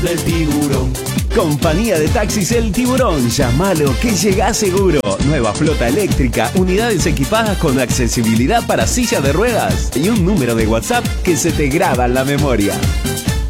del Tiburón. Compañía de Taxis El Tiburón, llámalo que llegás seguro. Nueva flota eléctrica, unidades equipadas con accesibilidad para silla de ruedas y un número de WhatsApp que se te graba en la memoria.